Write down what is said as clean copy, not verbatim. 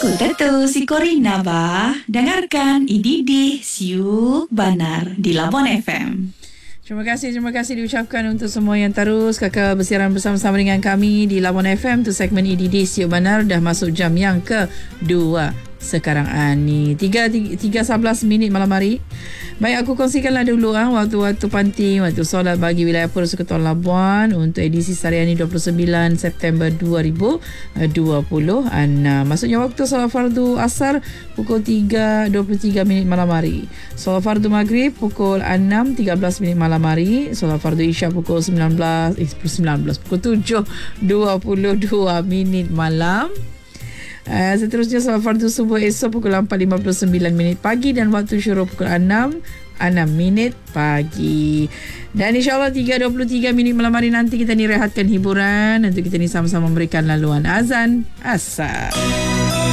Ku Tetu si Korina ba. Dengarkan IDD Siu Banar di Labuan FM. Terima kasih diucapkan untuk semua yang terus kakak bersiaran bersama-sama dengan kami di Labuan FM. Tu segmen IDD Siu Banar dah masuk jam yang kedua sekarang ni 3:11 minit malam hari. Baik, aku kongsikanlah dulu waktu-waktu panting, waktu solat bagi wilayah Persekutuan Labuan untuk edisi Sariani 29 September 2020. Maksudnya waktu solat fardu asar pukul 3:23 minit malam hari. Solat fardu maghrib pukul 6:13 minit malam hari. Solat fardu isyak pukul 7:22 minit malam. Seterusnya solat fardu subuh esok pukul 4:59 minit pagi dan waktu syuruh pukul 6 minit pagi. Dan insyaAllah 3:23 minit malam hari nanti kita ni rehatkan hiburan untuk kita ni sama-sama memberikan laluan azan asar.